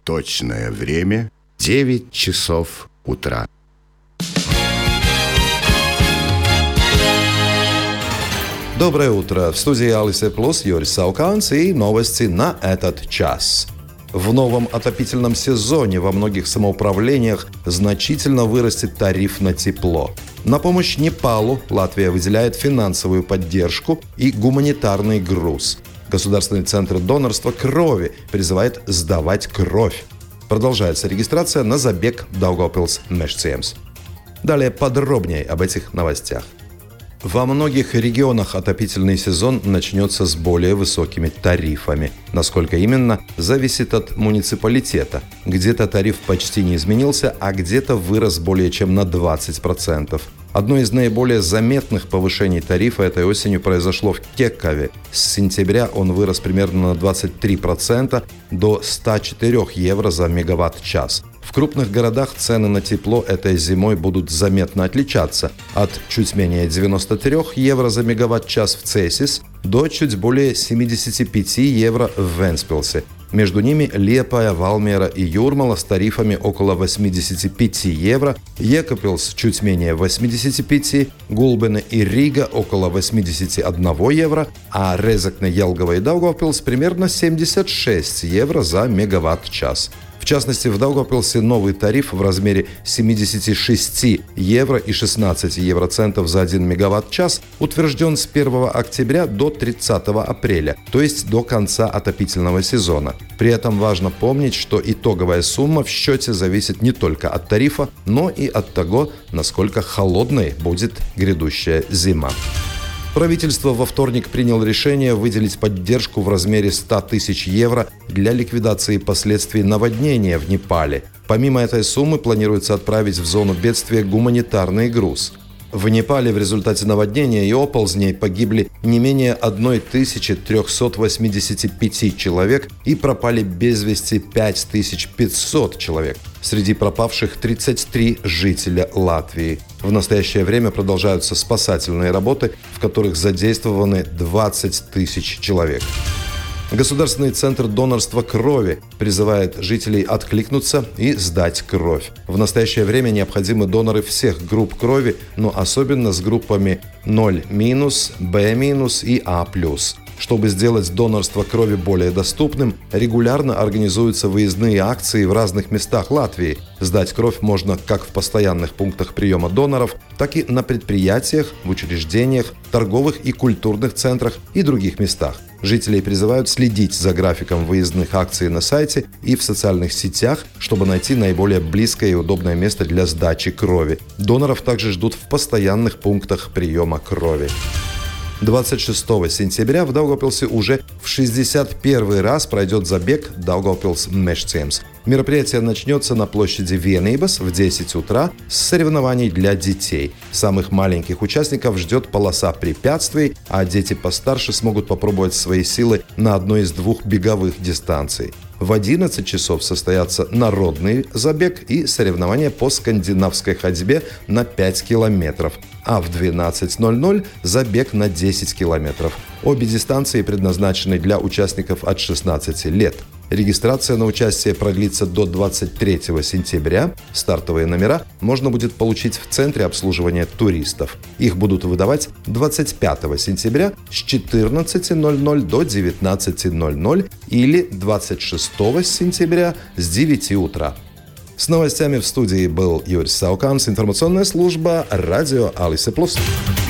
Точное время 9 часов утра. Доброе утро! В студии Алисе Плюс Юрий Сауканс и новости на этот час. В новом отопительном сезоне во многих самоуправлениях значительно вырастет тариф на тепло. На помощь Непалу Латвия выделяет финансовую поддержку и гуманитарный груз. Государственный центр донорства крови призывает сдавать кровь. Продолжается регистрация на забег Daugavpils Mežciems. Далее подробнее об этих новостях. Во многих регионах отопительный сезон начнется с более высокими тарифами. Насколько именно, зависит от муниципалитета. Где-то тариф почти не изменился, а где-то вырос более чем на 20%. Одно из наиболее заметных повышений тарифа этой осенью произошло в Кекаве. С сентября он вырос примерно на 23% до 104 евро за мегаватт-час. В крупных городах цены на тепло этой зимой будут заметно отличаться от чуть менее 93 евро за мегаватт-час в Цесис до чуть более 75 евро в Вентспилсе. Между ними Лиепая, Валмера и Юрмала с тарифами около 85 евро, Екапилс чуть менее 85, Гулбене и Рига около 81 евро, а Резекне, Елгова и Даугавпилс примерно 76 евро за мегаватт-час. В частности, в Даугавпилсе новый тариф в размере 76 евро и 16 евроцентов за 1 мегаватт-час утвержден с 1 октября до 30 апреля, то есть до конца отопительного сезона. При этом важно помнить, что итоговая сумма в счете зависит не только от тарифа, но и от того, насколько холодной будет грядущая зима. Правительство во вторник приняло решение выделить поддержку в размере 100 тысяч евро для ликвидации последствий наводнения в Непале. Помимо этой суммы планируется отправить в зону бедствия гуманитарный груз. В Непале в результате наводнения и оползней погибли не менее 1385 человек и пропали без вести 5500 человек. Среди пропавших 33 жителя Латвии. В настоящее время продолжаются спасательные работы, в которых задействованы 20 тысяч человек. Государственный центр донорства крови призывает жителей откликнуться и сдать кровь. В настоящее время необходимы доноры всех групп крови, но особенно с группами 0-, B- и А+. Чтобы сделать донорство крови более доступным, регулярно организуются выездные акции в разных местах Латвии. Сдать кровь можно как в постоянных пунктах приема доноров, так и на предприятиях, в учреждениях, торговых и культурных центрах и других местах. Жителей призывают следить за графиком выездных акций на сайте и в социальных сетях, чтобы найти наиболее близкое и удобное место для сдачи крови. Доноров также ждут в постоянных пунктах приема крови. 26 сентября в Даугавпилсе уже в 61 раз пройдет забег Daugavpils Mežciems. Мероприятие начнется на площади Vienības в 10 утра с соревнований для детей. Самых маленьких участников ждет полоса препятствий, а дети постарше смогут попробовать свои силы на одной из двух беговых дистанций. В 11 часов состоятся народный забег и соревнования по скандинавской ходьбе на 5 километров, а в 12:00 забег на 10 километров. Обе дистанции предназначены для участников от 16 лет. Регистрация на участие продлится до 23 сентября. Стартовые номера можно будет получить в Центре обслуживания туристов. Их будут выдавать 25 сентября с 14:00 до 19:00 или 26 сентября с 9 утра. С новостями в студии был Юрий Сауканс, информационная служба «Радио Алисе Плюс».